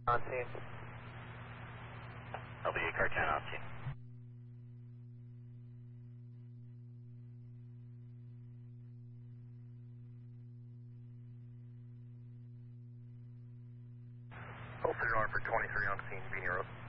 On scene. LBA car 10 on scene. Hold 31 for 23 on scene, Beanie Road.